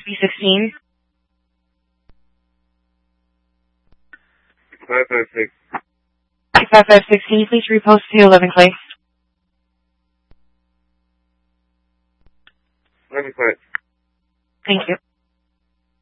B16. 556. 5556, can you please repost to 11 Clay? 11 Clay. Thank you.